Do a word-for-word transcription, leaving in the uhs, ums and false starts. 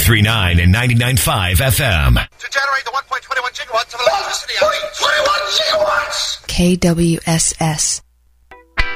ninety-three point nine and ninety-nine point five F M. To generate the one point two one gigawatts of electricity. one point two one gigawatts! K W S S.